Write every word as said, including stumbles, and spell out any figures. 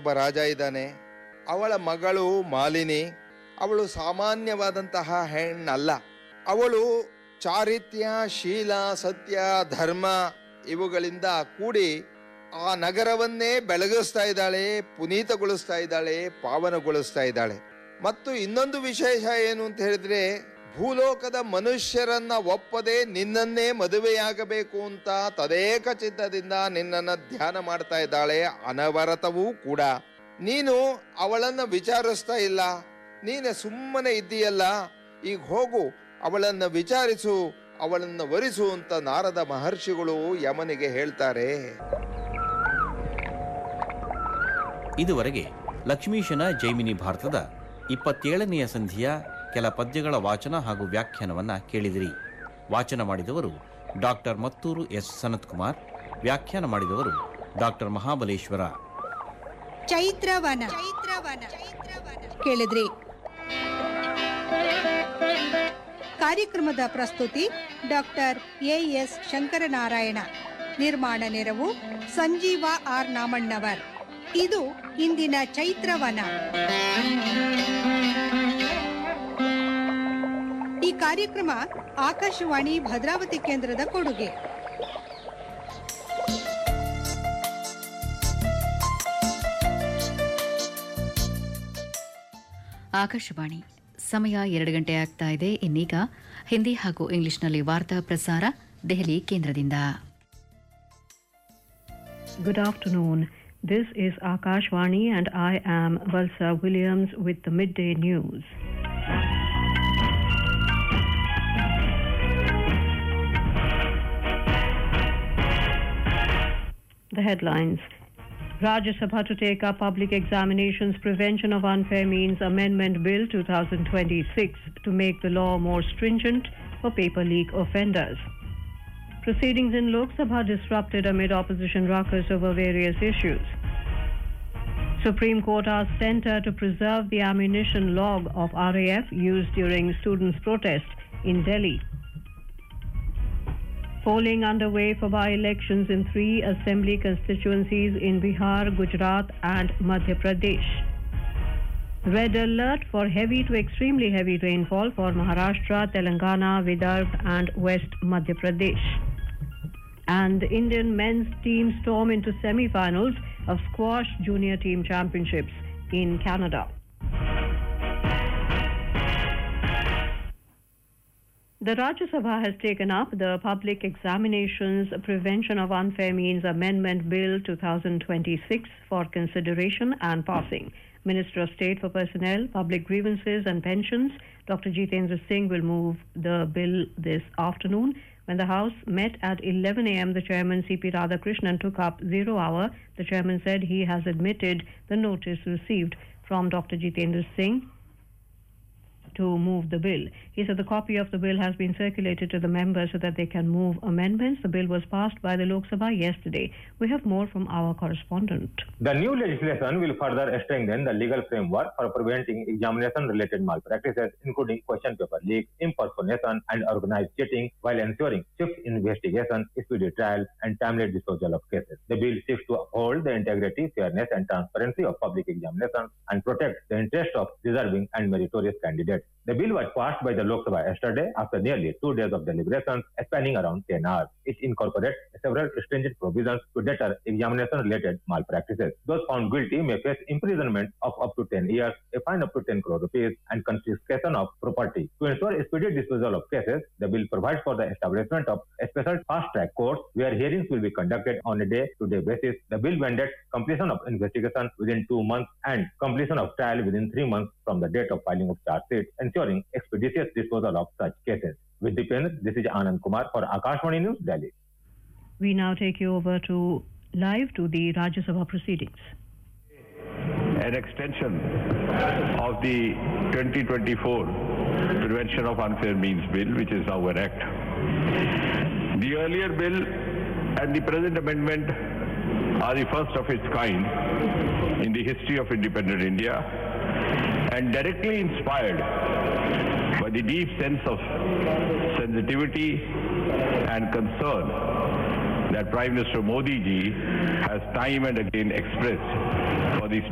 ಒಬ್ಬ ರಾಜ ಇದ್ದಾನೆ. ಅವಳ ಮಗಳು ಮಾಲಿನಿ. ಅವಳು ಸಾಮಾನ್ಯವಾದಂತಹ ಹೆಣ್ಣಲ್ಲ. ಅವಳು ಚಾರಿತ್ರ್ಯ, ಶೀಲ, ಸತ್ಯ, ಧರ್ಮ ಇವುಗಳಿಂದ ಕೂಡಿ ಆ ನಗರವನ್ನೇ ಬೆಳಗಿಸ್ತಾ ಇದ್ದಾಳೆ, ಪುನೀತಗೊಳಿಸ್ತಾ ಇದ್ದಾಳೆ, ಪಾವನಗೊಳಿಸ್ತಾ ಇದ್ದಾಳೆ. ಮತ್ತು ಇನ್ನೊಂದು ವಿಶೇಷ ಏನು ಅಂತ ಹೇಳಿದ್ರೆ, ಭೂಲೋಕದ ಮನುಷ್ಯರನ್ನ ಒಪ್ಪದೆ ನಿನ್ನನ್ನೇ ಮದುವೆಯಾಗಬೇಕು ಅಂತ ತದೇಕ ಚಿತ್ತದಿಂದ ನಿನ್ನನ್ನ ಧ್ಯಾನ ಮಾಡ್ತಾ ಇದ್ದಾಳೆ, ಅನವರತವೂ ಕೂಡ. ನೀನು ಅವಳನ್ನ ವಿಚಾರಿಸ್ತಾ ಇಲ್ಲ, ನೀನು ಸುಮ್ಮನೆ ಇದ್ದೀಯಲ್ಲ. ಈಗ ಹೋಗು, ಅವಳನ್ನ ವಿಚಾರಿಸು, ಅವಳನ್ನ ವರಿಸು ಅಂತ ನಾರದ ಮಹರ್ಷಿಗಳು ಯಮನಿಗೆ ಹೇಳ್ತಾರೆ. ಇದುವರೆಗೆ ಲಕ್ಷ್ಮೀಶನ ಜೈಮಿನಿ ಭಾರತದ ಇಪ್ಪತ್ತೇಳನೆಯ ಸಂಧಿಯ ಕೆಲ ಪದ್ಯಗಳ ವಾಚನ ಹಾಗೂ ವ್ಯಾಖ್ಯಾನವನ್ನ ಕೇಳಿದಿರಿ. ವಾಚನ ಮಾಡಿದವರು ಡಾಕ್ಟರ್ ಮತ್ತೂರು ಎಸ್ ಸನತ್ಕುಮಾರ್. ವ್ಯಾಖ್ಯಾನ ಮಾಡಿದವರು ಡಾಕ್ಟರ್ ಮಹಾಬಲೇಶ್ವರ. ಚೈತ್ರವನ ಕೇಳಿದ್ರಿ. ಕಾರ್ಯಕ್ರಮದ ಪ್ರಸ್ತುತಿ ಡಾಕ್ಟರ್ ಎ ಎಸ್ ಶಂಕರನಾರಾಯಣ. ನಿರ್ಮಾಣ ನೆರವು ಸಂಜೀವ ಆರ್ ನಾಮಣ್ಣವರ್. ಇದು ಇಂದಿನ ಚೈತ್ರವನ. ಈ ಕಾರ್ಯಕ್ರಮ ಆಕಾಶವಾಣಿ ಭದ್ರಾವತಿ ಕೇಂದ್ರದ ಕೊಡುಗೆ. ಆಕಾಶವಾಣಿ ಸಮಯ ಎರಡು ಗಂಟೆ ಆಗ್ತಾ ಇದೆ. ಇನ್ನೀಗ ಹಿಂದಿ ಹಾಗೂ ಇಂಗ್ಲಿಷ್ನಲ್ಲಿ ವಾರ್ತಾ ಪ್ರಸಾರ ದೆಹಲಿ ಕೇಂದ್ರದಿಂದ. Good afternoon. This is Akashvani and I am Valsa Williams with the midday news. The headlines. Rajya Sabha to take up Public Examinations Prevention of Unfair Means Amendment Bill twenty twenty-six to make the law more stringent for paper leak offenders. Proceedings in Lok Sabha disrupted amid opposition ruckus over various issues. Supreme Court asked Centre to preserve the ammunition log of R A F used during students' protest in Delhi. Polling underway for by-elections in three assembly constituencies in Bihar, Gujarat and Madhya Pradesh. Red alert for heavy to extremely heavy rainfall for Maharashtra, Telangana, Vidarbha and West Madhya Pradesh. And the Indian men's team storm into semi-finals of squash junior team championships in Canada. The Rajya Sabha has taken up the Public Examinations Prevention of Unfair Means Amendment Bill twenty twenty-six for consideration and passing. Minister of State for Personnel, Public Grievances and Pensions, Doctor Jitendra Singh will move the bill this afternoon. When the House met at eleven a.m., the Chairman C P Radhakrishnan took up zero hour. The Chairman said he has admitted the notice received from Doctor Jitendra Singh to move the bill. He said the copy of the bill has been circulated to the members so that they can move amendments. The bill was passed by the Lok Sabha yesterday. We have more from our correspondent. The new legislation will further strengthen the legal framework for preventing examination-related malpractices, including question paper leak, impersonation, and organized cheating, while ensuring swift investigation, speedy trial, and timely disposal of cases. The bill seeks to uphold the integrity, fairness, and transparency of public examinations and protect the interests of deserving and meritorious candidates. The bill was passed by the Lok Sabha yesterday after nearly two days of deliberations spanning around ten hours. It incorporates several stringent provisions to deter examination-related malpractices. Those found guilty may face imprisonment of up to ten years, a fine up to ten crore rupees, and confiscation of property. To ensure speedy disposal of cases, the bill provides for the establishment of a special fast-track court where hearings will be conducted on a day-to-day basis. The bill mandates completion of investigation within two months and completion of trial within three months from the date of filing of charge sheet, ensuring expeditious disposal of such cases. With Dipendra, this is Anand Kumar for Akashvani News, Delhi. We now take you over to live to the Rajya Sabha proceedings. An extension of the twenty twenty-four Prevention of Unfair Means Bill, which is now an act. The earlier bill and the present amendment are the first of its kind in the history of independent India, and directly inspired by the deep sense of sensitivity and concern that Prime Minister Modi ji has time and again expressed for the